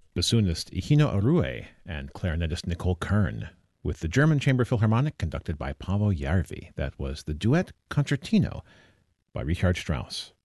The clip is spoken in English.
bassoonist Ihino Arue and clarinetist Nicole Kern, with the German Chamber Philharmonic conducted by Paavo Järvi. That was the duet Concertino by Richard Strauss.